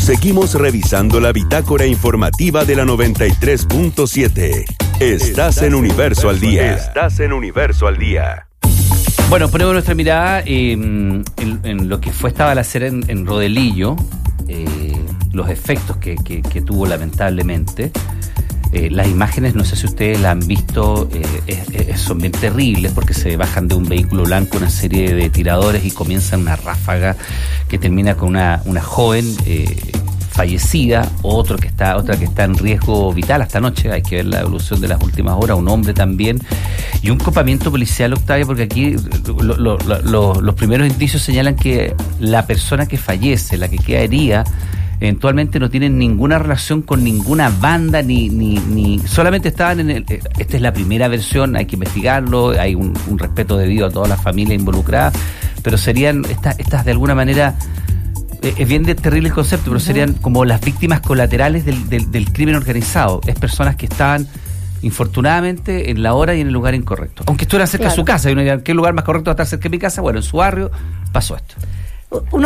Seguimos revisando la bitácora informativa de la 93.7. Estás en Universo al Día. Estás en Universo al Día. Bueno, ponemos nuestra mirada en lo que fue esta balacera en Rodelillo, los efectos que tuvo lamentablemente. Las imágenes, no sé si ustedes las han visto, son bien terribles porque se bajan de un vehículo blanco una serie de tiradores y comienza una ráfaga que termina con una joven fallecida, otra que está en riesgo vital hasta anoche. Hay que ver la evolución de las últimas horas, un hombre también, y un copamiento policial, Octavio, porque aquí los primeros indicios señalan que la persona que fallece, la que queda herida, eventualmente no tienen ninguna relación con ninguna banda, ni solamente estaban esta es la primera versión, hay que investigarlo, hay un respeto debido a todas las familias involucradas, pero serían estas de alguna manera, es bien terrible el concepto, pero serían como las víctimas colaterales del crimen organizado. Es personas que estaban infortunadamente en la hora y en el lugar incorrecto, aunque estuvieran cerca de su casa, y uno diría, ¿qué lugar más correcto va a estar cerca de mi casa? Bueno, en su barrio pasó esto. Uno